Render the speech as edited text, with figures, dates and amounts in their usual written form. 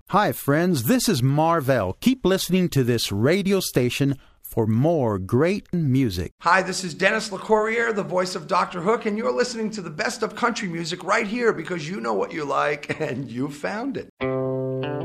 Hi, friends. This is Marvell. Keep listening to this radio station for more great music. Hi, this is Dennis LeCourrier, the voice of Dr. Hook, and you're listening to the best of country music right here because you know what you like and you found it.